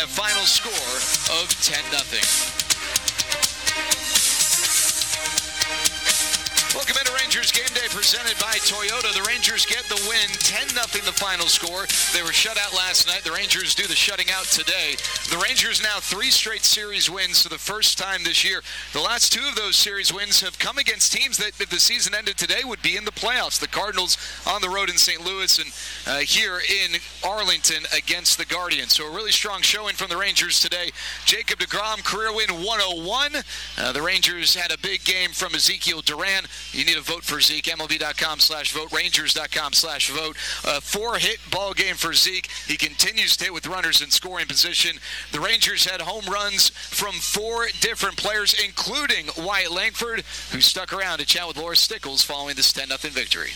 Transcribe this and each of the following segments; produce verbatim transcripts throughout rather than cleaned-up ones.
a final score of ten nothing. Welcome into Rangers Game Day presented by Toyota. The Rangers get the win, ten nothing the final score. They were shut out last night. The Rangers do the shutting out today. The Rangers now three straight series wins for the first time this year. The last two of those series wins have come against teams that, if the season ended today, would be in the playoffs. The Cardinals on the road in Saint Louis and uh, here in Arlington against the Guardians. So a really strong showing from the Rangers today. Jacob deGrom, career win one oh one. Uh, the Rangers had a big game from Ezekiel Duran. You need a vote for Zeke, M L B dot com slash vote, Rangers dot com slash vote. A four-hit ball game for Zeke. He continues to hit with runners in scoring position. The Rangers had home runs from four different players, including Wyatt Langford, who stuck around to chat with Laura Stickles following this ten nothing victory.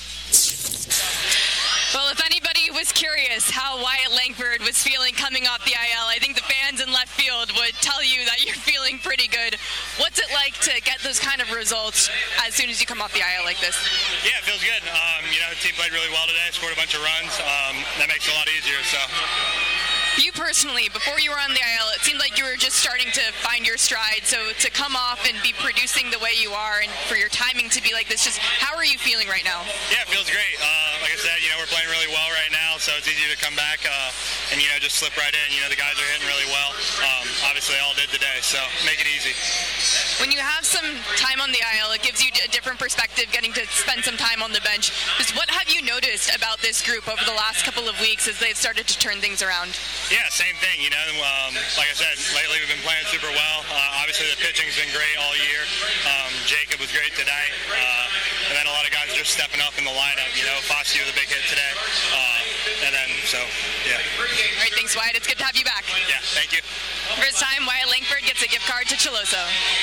Well, if anybody was curious how Wyatt Langford was feeling coming off the I L, I think the fans in left field would tell you that you're feeling pretty good. What's it like to get those kind of results as soon as you come off the I L like this? Yeah, it feels good. Um, you know, the team played really well today, scored a bunch of runs. Um, that makes it a lot easier, so... You personally, before you were on the I L, it seemed like you were just starting to find your stride. So to come off and be producing the way you are and for your timing to be like this, just how are you feeling right now? Yeah, it feels great. Uh, like I said, you know, we're playing really well right now, so it's easy to come back uh, and, you know, just slip right in. You know, the guys are hitting really well. Um, obviously, all did today, so make it easy. When you have some time on the I L, it gives you a different perspective getting to spend some time on the bench. Just what have you noticed about this group over the last couple of weeks as they've started to turn things around? Yeah, same thing, you know. Um, like I said, lately we've been playing super well. Uh, obviously the pitching's been great all year. Um, Jacob was great tonight. Uh, and then a lot of guys just stepping up in the lineup, you know. Fossey with a big hit today. Uh, and then, so, yeah. All right, thanks, Wyatt. It's good to have you back. Yeah, thank you. First time, Wyatt Langford gets a gift card to Chiloso.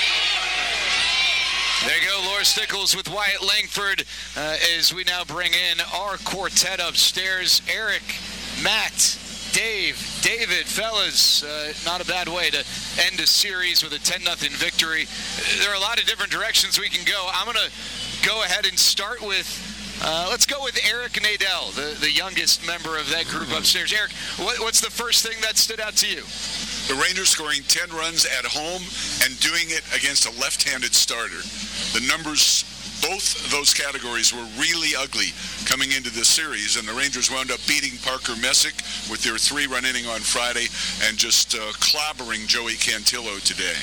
There you go, Laura Stickles with Wyatt Langford uh, as we now bring in our quartet upstairs. Eric, Matt, Dave, David, fellas, uh, not a bad way to end a series with a ten nothing victory. There are a lot of different directions we can go. I'm going to go ahead and start with, uh, let's go with Eric Nadel, the, the youngest member of that group upstairs. Eric, what, what's the first thing that stood out to you? The Rangers scoring ten runs at home and doing it against a left-handed starter. The numbers, both those categories were really ugly coming into this series, and the Rangers wound up beating Parker Messick with their three-run inning on Friday and just uh, clobbering Joey Cantillo today.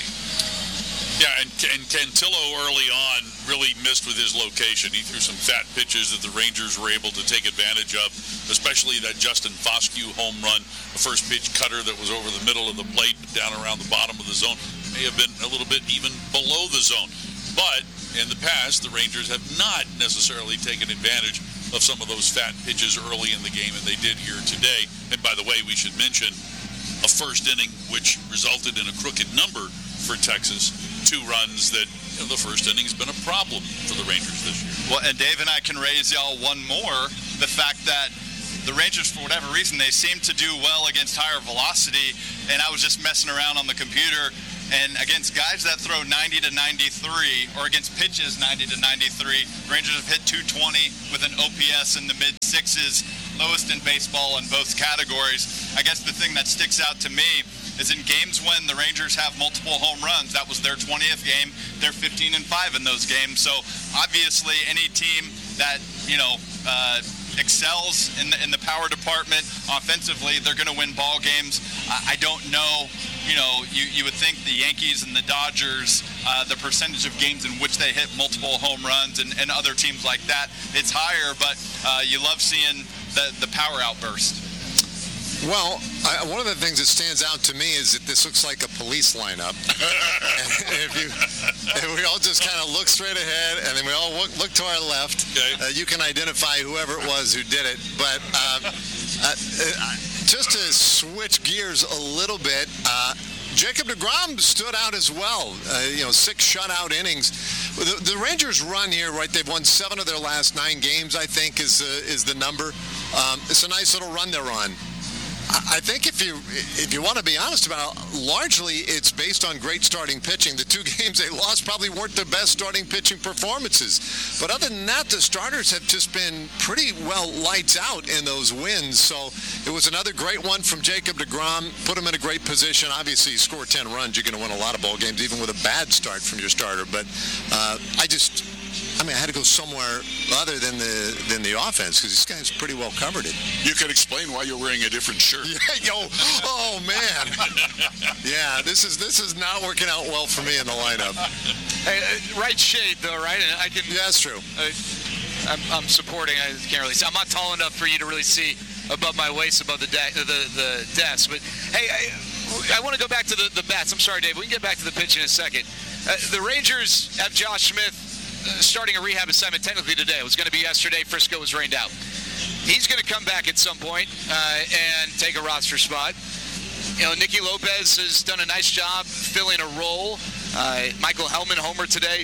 Yeah, and, and Cantillo early on really missed with his location. He threw some fat pitches that the Rangers were able to take advantage of, especially that Justin Foscue home run, the first pitch cutter that was over the middle of the plate down around the bottom of the zone. May have been a little bit even below the zone. But in the past, the Rangers have not necessarily taken advantage of some of those fat pitches early in the game, and they did here today. And by the way, we should mention a first inning which resulted in a crooked number for Texas. Two runs that, you know, the first inning's been a problem for the Rangers this year. Well, and Dave and I can raise y'all one more, the fact that the Rangers, for whatever reason, they seem to do well against higher velocity, and I was just messing around on the computer, and against guys that throw ninety to ninety-three, or against pitches ninety to ninety-three, Rangers have hit two twenty with an O P S in the mid-sixes, lowest in baseball in both categories. I guess the thing that sticks out to me is in games when the Rangers have multiple home runs. That was their twentieth game. They're fifteen and five in those games. So obviously any team that, you know, uh, excels in the, in the power department offensively, they're going to win ball games. I, I don't know, you know, you, you would think the Yankees and the Dodgers, uh, the percentage of games in which they hit multiple home runs and, and other teams like that, it's higher, but uh, you love seeing the, the power outburst. Well, I, one of the things that stands out to me is that this looks like a police lineup. And if you, if we all just kind of look straight ahead, and then we all look, look to our left, okay. uh, you can identify whoever it was who did it. But um, uh, uh, just to switch gears a little bit, uh, Jacob deGrom stood out as well. Uh, you know, six shutout innings. The, the Rangers' run here, right? They've won seven of their last nine games, I think, is uh, is the number. Um, it's a nice little run they're on. I think if you if you want to be honest about it, largely it's based on great starting pitching. The two games they lost probably weren't their best starting pitching performances. But other than that, the starters have just been pretty well lights out in those wins. So it was another great one from Jacob deGrom. Put him in a great position. Obviously, you score ten runs, you're going to win a lot of ball games, even with a bad start from your starter. But uh, I just... I mean, I had to go somewhere other than the than the offense because this guy's pretty well covered it. You could explain why you're wearing a different shirt. Yeah, yo, oh man, yeah, this is this is not working out well for me in the lineup. Hey, uh, right shade though, right? And I can. Yeah, that's true. Uh, I'm, I'm supporting. I can't really see. I'm not tall enough for you to really see above my waist, above the de- the the desk. But hey, I, I want to go back to the the bats. I'm sorry, Dave. We can get back to the pitch in a second. Uh, the Rangers have Josh Smith starting a rehab assignment technically today. It was going to be yesterday. Frisco was rained out. He's going to come back at some point uh, and take a roster spot. You know, Nicky Lopez has done a nice job filling a role. Uh, Michael Hellman homer today.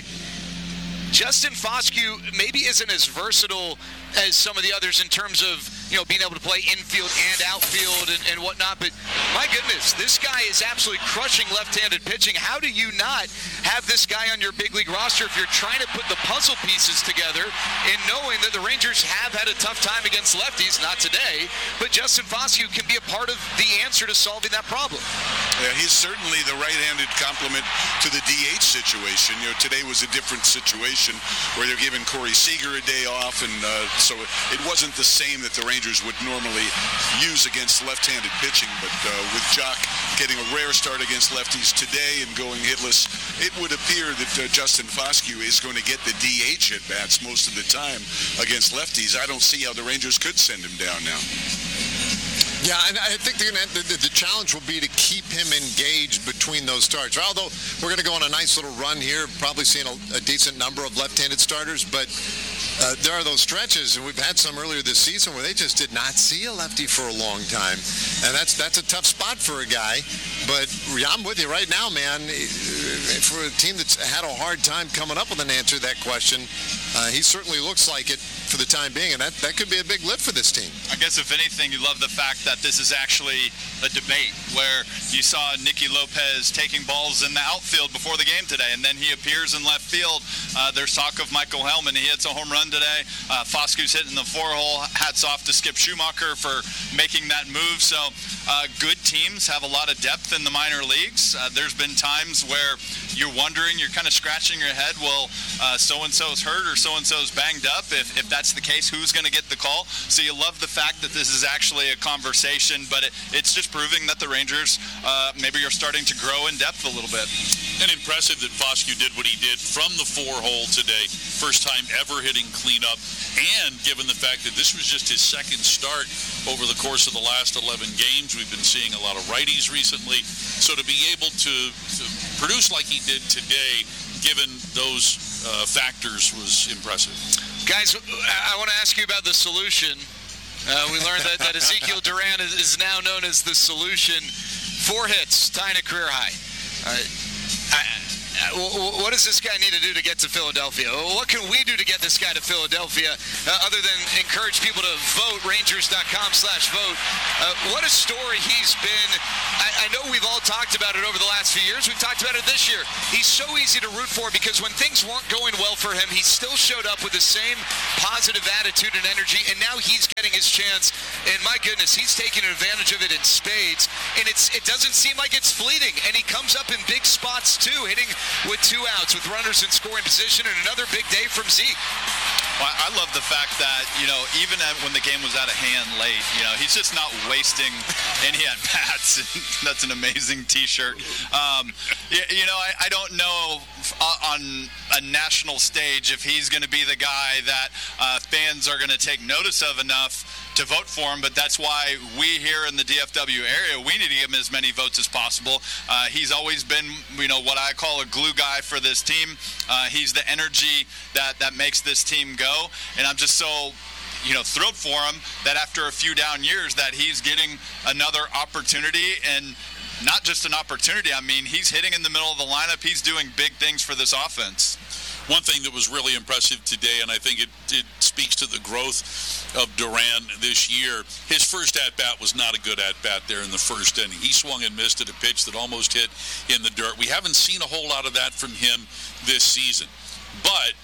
Justin Foscue maybe isn't as versatile as some of the others in terms of, you know, being able to play infield and outfield and, and whatnot. But my goodness, this guy is absolutely crushing left-handed pitching. How do you not have this guy on your big league roster if you're trying to put the puzzle pieces together in knowing that the Rangers have had a tough time against lefties? Not today, but Justin Foscue can be a part of the answer to solving that problem. Yeah, he's certainly the right-handed complement to the D H situation. You know, today was a different situation where they're giving Corey Seager a day off, and uh, so it wasn't the same that the Rangers would normally use against left-handed pitching. But uh, with Jock getting a rare start against lefties today and going hitless, it would appear that uh, Justin Foscue is going to get the D H at-bats most of the time against lefties. I don't see how the Rangers could send him down now. Yeah, and I think the, the, the challenge will be to keep him engaged between those starts. Although we're going to go on a nice little run here, probably seeing a, a decent number of left-handed starters, but uh, there are those stretches, and we've had some earlier this season where they just did not see a lefty for a long time, and that's that's a tough spot for a guy. But I'm with you right now, man. For a team that's had a hard time coming up with an answer to that question, uh, he certainly looks like it for the time being, and that, that could be a big lift for this team. I guess if anything, you love the fact that this is actually a debate where you saw Nicky Lopez taking balls in the outfield before the game today, and then he appears in left field. Uh, there's talk of Michael Hellman. He hits a home run today. Uh, Foscue's hitting the four-hole. Hats off to Skip Schumacher for making that move. So uh, good teams have a lot of depth in the minor leagues. Uh, there's been times where you're wondering, you're kind of scratching your head, well, uh, so-and-so's hurt or so-and-so's banged up. If, if that's the case, who's going to get the call? So you love the fact that this is actually a conversation, but it, it's just proving that the Rangers uh, maybe are starting to grow in depth a little bit. And impressive that Foscue did what he did from the four-hole today. First time ever hitting cleanup, and given the fact that this was just his second start over the course of the last eleven games, we've been seeing a lot of righties recently. So to be able to, to produce like he did today, given those uh, factors, was impressive. Guys, I want to ask you about the solution. Uh, we learned that, that Ezekiel Duran is, is now known as the solution. Four hits, tying a career high. Uh, I, I, what does this guy need to do to get to Philadelphia? What can we do to get this guy to Philadelphia uh, other than encourage people to vote, Rangers.com slash vote? Uh, what a story he's been. I, I know we've all talked about it over the last few years. We've talked about it this year. He's so easy to root for because when things weren't going well for him, he still showed up with the same positive attitude and energy, and now he's getting his chance. And my goodness, he's taking advantage of it in spades. And it's it doesn't seem like it's fleeting. And he comes up in big spots too, hitting with two outs with runners in scoring position, and another big day from Zeke. Well, I love the fact that, you know, even when the game was out of hand late, you know, he's just not wasting any at-bats. That's an amazing T-shirt. Um, you, you know, I, I don't know on a national stage if he's going to be the guy that uh, fans are going to take notice of enough to vote for him, but that's why we here in the D F W area, we need to give him as many votes as possible. Uh, he's always been, you know, what I call a glue guy for this team. Uh, he's the energy that, that makes this team go, and I'm just so, you know, thrilled for him that after a few down years that he's getting another opportunity, and not just an opportunity. I mean, he's hitting in the middle of the lineup. He's doing big things for this offense. one thing that was really impressive today, and I think it, it speaks to the growth of Duran this year, his first at-bat was not a good at-bat there in the first inning. He swung and missed at a pitch that almost hit in the dirt. We haven't seen a whole lot of that from him this season. But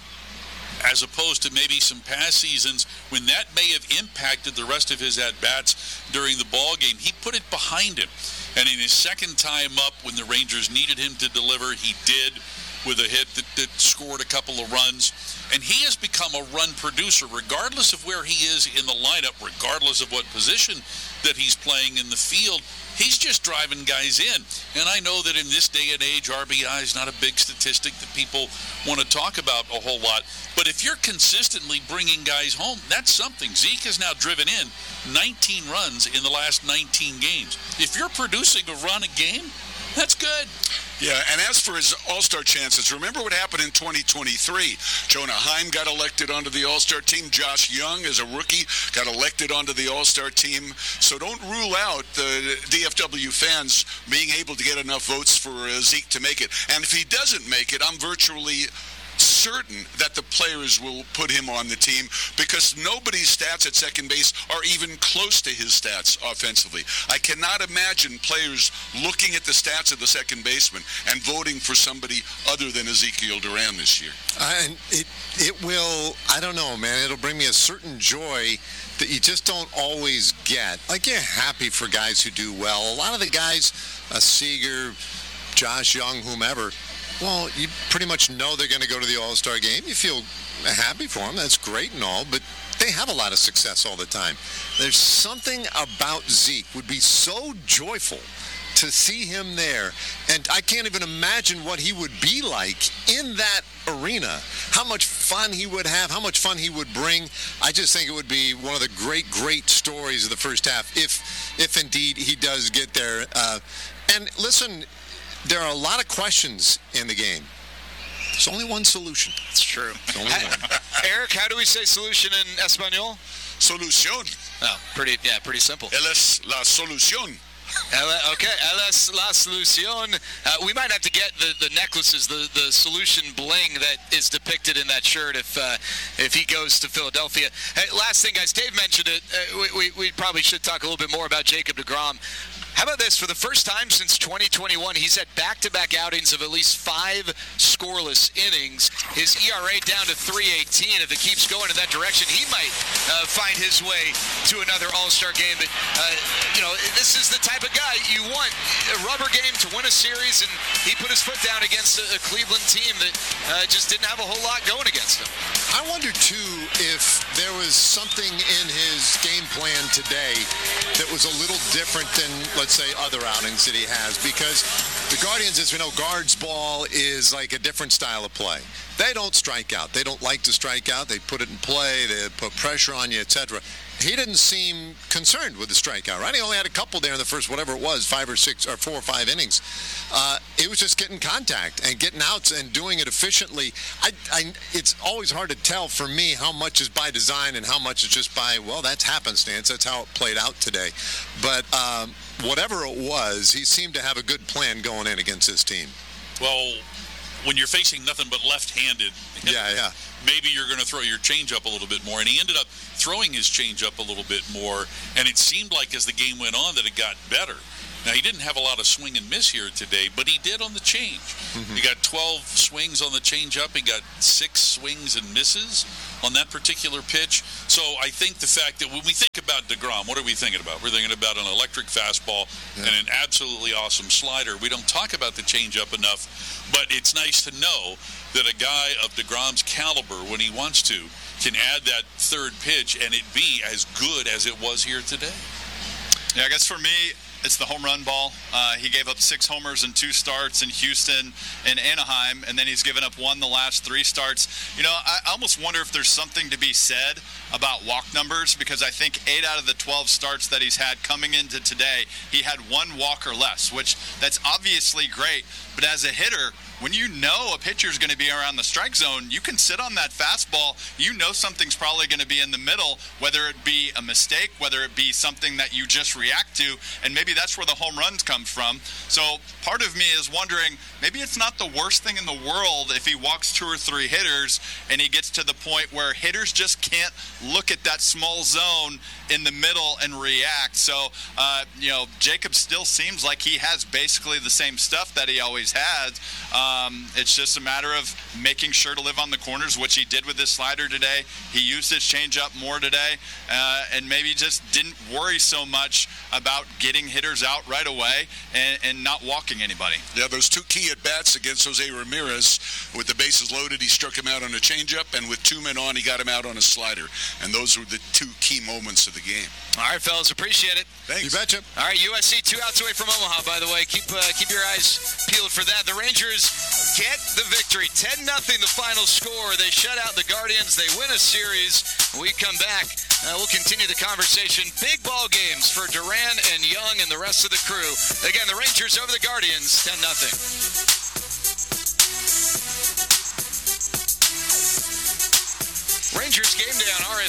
as opposed to maybe some past seasons when that may have impacted the rest of his at-bats during the ball game, he put it behind him. And in his second time up, when the Rangers needed him to deliver, he did with a hit that, that scored a couple of runs. And he has become a run producer, regardless of where he is in the lineup, regardless of what position that he's playing in the field. He's just driving guys in. And I know that in this day and age, R B I is not a big statistic that people want to talk about a whole lot. But if you're consistently bringing guys home, that's something. Zeke has now driven in nineteen runs in the last nineteen games. If you're producing a run a game, that's good. Yeah, and as for his All-Star chances, remember what happened in twenty twenty-three. Jonah Heim got elected onto the All-Star team. Josh Young, as a rookie, got elected onto the All-Star team. So don't rule out the D F W fans being able to get enough votes for uh, Zeke to make it. And if he doesn't make it, I'm virtually certain that the players will put him on the team because nobody's stats at second base are even close to his stats offensively. I cannot imagine players looking at the stats of the second baseman and voting for somebody other than Ezekiel Duran this year. Uh, and it it will, I don't know, man, it'll bring me a certain joy that you just don't always get. Like, you're happy for guys who do well. A lot of the guys, uh, Seager, Josh Young, whomever, well, you pretty much know they're going to go to the All-Star game. You feel happy for them. That's great and all, but they have a lot of success all the time. There's something about Zeke would be so joyful to see him there, and I can't even imagine what he would be like in that arena, how much fun he would have, how much fun he would bring. I just think it would be one of the great, great stories of the first half if, if indeed he does get there. Uh, and listen, there are a lot of questions in the game. There's only one solution. It's true. Only one. Eric, how do we say solution in Espanol? Solución. Oh, pretty, yeah, pretty simple. Él es la solución. Okay, él es la solución. Uh, we might have to get the, the necklaces, the, the solution bling that is depicted in that shirt if uh, if he goes to Philadelphia. Hey, last thing, guys, Dave mentioned it. Uh, we, we, we probably should talk a little bit more about Jacob deGrom. How about this? For the first time since twenty twenty-one, he's had back-to-back outings of at least five scoreless innings. His E R A down to three eighteen. If it keeps going in that direction, he might uh, find his way to another All-Star game. But, uh, you know, this is the type of guy you want. A rubber game to win a series, and he put his foot down against a, a Cleveland team that uh, just didn't have a whole lot going against him. I wonder, too, if there was something in his game plan today that was a little different than, let's say, other outings that he has, because the Guardians, as we know, guards ball is like a different style of play. They don't strike out. They don't like to strike out. They put it in play. They put pressure on you, et cetera. He didn't seem concerned with the strikeout, right? He only had a couple there in the first, whatever it was, five or six or four or five innings. Uh, it was just getting contact and getting outs and doing it efficiently. I, I, it's always hard to tell for me how much is by design and how much is just by, well, that's happenstance. That's how it played out today. But um, whatever it was, he seemed to have a good plan going in against his team. Well, when you're facing nothing but left-handed, yeah, yeah. maybe you're going to throw your changeup a little bit more. And he ended up throwing his changeup a little bit more, and it seemed like as the game went on that it got better. Now, he didn't have a lot of swing and miss here today, but he did on the change. Mm-hmm. He got twelve swings on the changeup. He got six swings and misses on that particular pitch. So I think the fact that when we think about deGrom, what are we thinking about? We're thinking about an electric fastball yeah. and an absolutely awesome slider. We don't talk about the changeup enough, but it's nice to know that a guy of deGrom's caliber, when he wants to, can add that third pitch and it be as good as it was here today. Yeah, I guess for me, it's the home run ball. Uh, he gave up six homers in two starts in Houston and Anaheim, and then he's given up one the last three starts. You know, I almost wonder if there's something to be said about walk numbers, because I think eight out of the twelve starts that he's had coming into today, he had one walk or less, which that's obviously great. But as a hitter, when you know a pitcher's going to be around the strike zone, you can sit on that fastball. You know something's probably going to be in the middle, whether it be a mistake, whether it be something that you just react to, and maybe that's where the home runs come from. So part of me is wondering, maybe it's not the worst thing in the world if he walks two or three hitters and he gets to the point where hitters just can't look at that small zone in the middle and react. So, uh, you know, Jacob still seems like he has basically the same stuff that he always had. Um, it's just a matter of making sure to live on the corners, which he did with his slider today. He used his changeup more today, uh, and maybe just didn't worry so much about getting hitters out right away and, and not walking anybody. Yeah, those two key at-bats against Jose Ramirez, with the bases loaded, he struck him out on a changeup, and with two men on, he got him out on a slider. And those were the two key moments of the game. All right, fellas, appreciate it. Thanks. You betcha. All right, U S C two outs away from Omaha, by the way. Keep uh, keep your eyes peeled for that. The Rangers get the victory. ten nothing the final score. They shut out the Guardians. They win a series. When we come back, uh, we'll continue the conversation. Big ball games for Duran and Young and the rest of the crew. Again, the Rangers over the Guardians, ten nothing. Rangers game day on R S